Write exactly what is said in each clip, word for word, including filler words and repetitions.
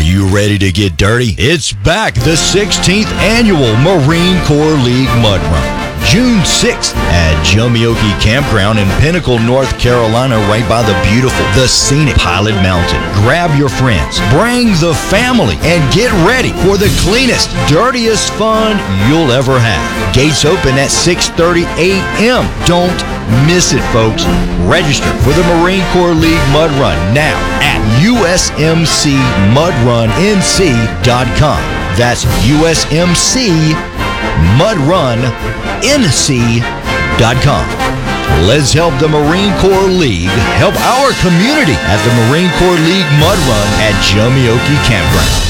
you ready to get dirty? It's back, the sixteenth Annual Marine Corps League Mud Run. June sixth at Jomioki Campground in Pinnacle, North Carolina, right by the beautiful, the scenic Pilot Mountain. Grab your friends, bring the family, and get ready for the cleanest, dirtiest fun you'll ever have. Gates open at six thirty a.m. Don't miss it, folks. Register for the Marine Corps League Mud Run now at U S M C mud run N C dot com. That's U S M C mud run N C dot com. Let's help the Marine Corps League help our community at the Marine Corps League Mud Run at Jomioki Campground.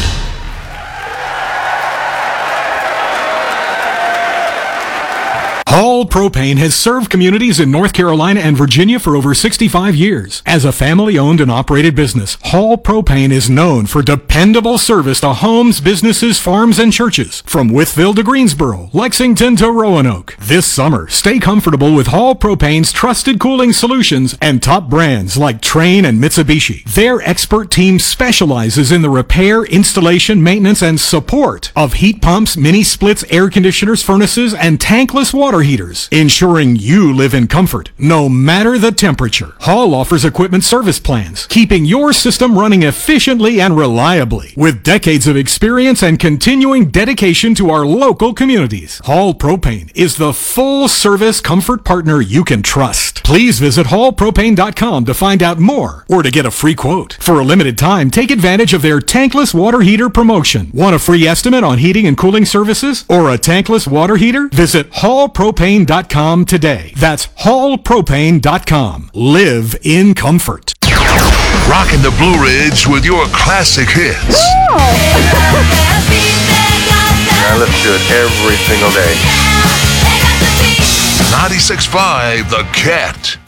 Hall Propane has served communities in North Carolina and Virginia for over sixty-five years. As a family-owned and operated business, Hall Propane is known for dependable service to homes, businesses, farms, and churches. From Wytheville to Greensboro, Lexington to Roanoke. This summer, stay comfortable with Hall Propane's trusted cooling solutions and top brands like Trane and Mitsubishi. Their expert team specializes in the repair, installation, maintenance, and support of heat pumps, mini splits, air conditioners, furnaces, and tankless water heaters, ensuring you live in comfort no matter the temperature. Hall offers equipment service plans, keeping your system running efficiently and reliably. With decades of experience and continuing dedication to our local communities, Hall Propane is the full-service comfort partner you can trust. Please visit hall propane dot com to find out more or to get a free quote. For a limited time, take advantage of their tankless water heater promotion. Want a free estimate on heating and cooling services or a tankless water heater? Visit hall propane dot com today. That's hall propane dot com. Live in comfort. Rocking the Blue Ridge with your classic hits. I listen to it every single day. ninety-six point five The Cat.